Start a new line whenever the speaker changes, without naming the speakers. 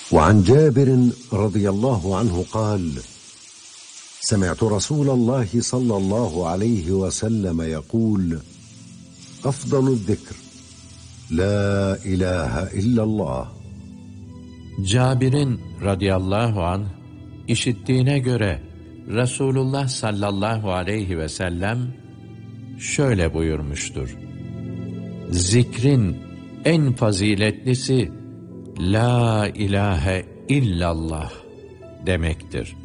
وعن جابر رضي الله عنه قال: سمعت رسول الله صلى الله عليه وسلم يقول: أفضل الذكر لا إله إلا الله.
Cabir'in radıyallahu anh işittiğine göre Resulullah sallallahu aleyhi ve sellem şöyle buyurmuştur: Zikrin en faziletlisi La ilahe illallah demektir.